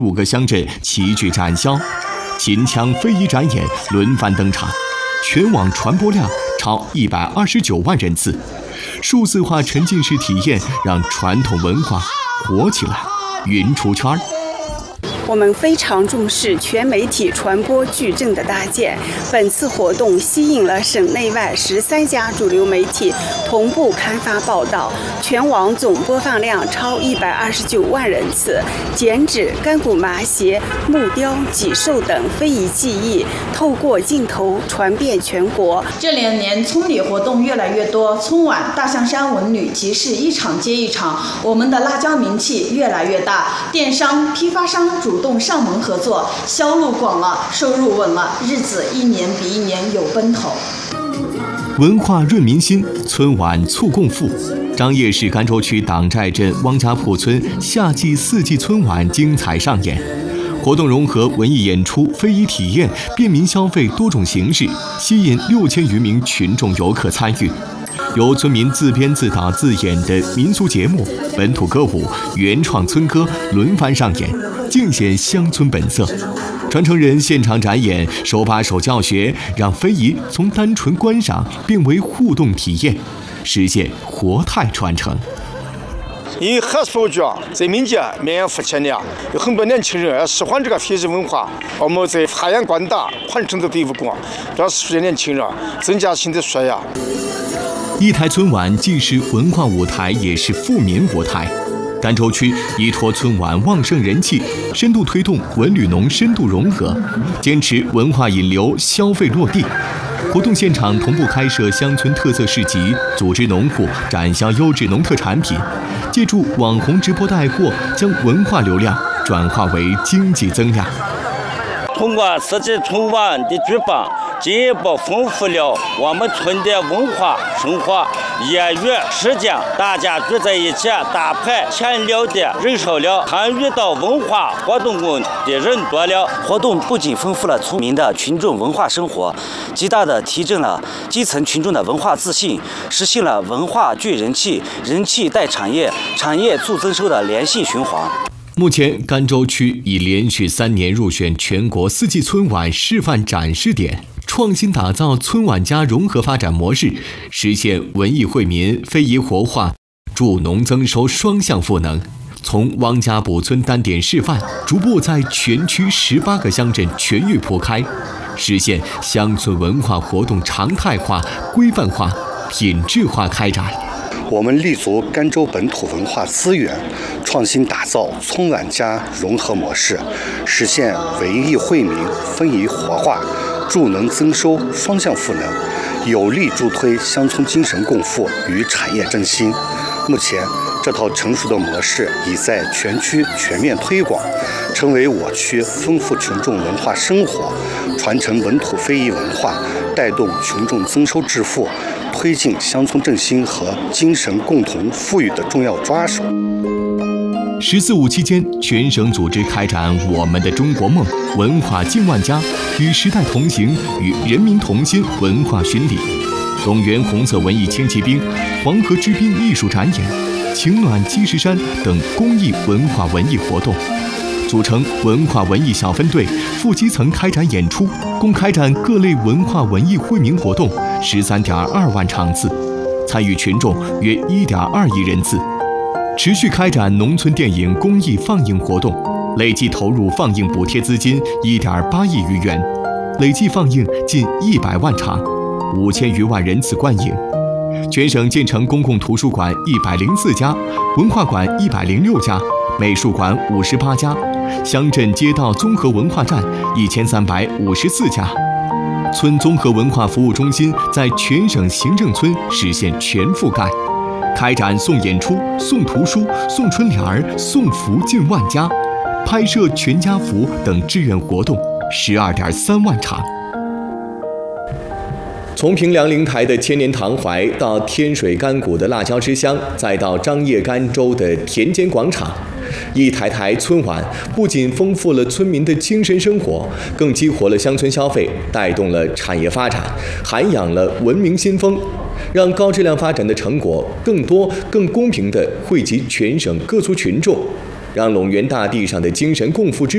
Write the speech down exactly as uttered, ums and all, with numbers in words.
五个乡镇齐聚展销，秦腔非遗展演轮番登场，全网传播量超一百二十九万人次。数字化沉浸式体验让传统文化火起来，云出圈。 我们非常重视全媒体传播矩阵的搭建。本次活动吸引了省内外十三家主流媒体同步刊发报道，全网总播放量超一百二十九万人次。剪纸、干骨麻鞋、木雕、脊兽等非遗技艺透过镜头传遍全国。 这两年村里活动越来越多，春晚、大象山文旅集市一场接一场，我们的辣椒名气越来越大。电商、批发商主动上门合作，销路广了，收入稳了，日子一年比一年有奔头。 文化润民心，春晚促共富。张掖市甘州区党寨镇汪家铺村夏季四季春晚精彩上演，活动融合文艺演出、非遗体验、便民消费多种形式，吸引六千余名群众游客参与。由村民自编自导自演的民俗节目、本土歌舞、原创村歌轮番上演，尽显乡村本色。传承人现场展演，手把手教学，让非遗从单纯观赏变为互动体验，实现活态传承。 因为还是我觉得在民间绵延不前的，有很多年轻人喜欢这个非遗文化，我们在发扬光大，传承的队伍广，让世界年轻人增加新的血压。 一台春晚既是文化舞台，也是富民舞台。甘州区依托春晚旺盛人气，深度推动文旅农深度融合，坚持文化引流、消费落地。活动现场同步开设乡村特色市集，组织农户展销优质农特产品，借助网红直播带货，将文化流量转化为经济增量。 通过此次春晚的举办，进一步丰富了我们村的文化生活。业余时间，大家聚在一起，打牌钱聊的人少了，参与到文化活动中的人多了。 活动不仅丰富了村民的群众文化生活，极大地提振了基层群众的文化自信，实现了文化聚人气、人气带产业、产业促增收的良性循环。 目前，甘州区已连续三年入选全国四季春晚示范展示点，创新打造春晚加融合发展模式，实现文艺惠民、非遗活化、助农增收双向赋能。从汪家堡村单点示范，逐步在全区十八个乡镇全域铺开，实现乡村文化活动常态化、规范化、品质化开展。 我们立足甘州本土文化资源，创新打造春晚加融合模式，实现文艺惠民、非遗活化、助农增收双向赋能，有力助推乡村精神共富与产业振兴。目前，这套成熟的模式已在全区全面推广，成为我区丰富群众文化生活、传承本土非遗文化、带动群众增收致富、推进乡村振兴和精神共同富裕的重要抓手。 十四五期间，全省组织开展“我们的中国梦”文化进万家，与时代同行，与人民同心文化巡礼，动员红色文艺轻骑兵、黄河之滨艺术展演、情暖积石山等公益文化文艺活动，组成文化文艺小分队，赴基层开展演出，共开展各类文化文艺惠民活动十三点二万场次，参与群众约一点二亿人次。持续开展农村电影公益放映活动，累计投入放映补贴资金一点八亿余元，累计放映近一百万场，五千余万人次观影。全省建成公共图书馆一百零四家，文化馆一百零六家，美术馆五十八家，乡镇街道综合文化站一千三百五十四家。村综合文化服务中心在全省行政村实现全覆盖，开展送演出、送图书、送春联儿、送福近万家，拍摄全家福等志愿活动十二点三万场。从平凉灵台的千年唐槐，到天水干谷的辣椒之乡，再到张掖甘州的田间广场，一台台春晚不仅丰富了村民的精神生活，更激活了乡村消费，带动了产业发展，涵养了文明新风，让高质量发展的成果更多、更公平地惠及全省各族群众，让陇源大地上的精神共富之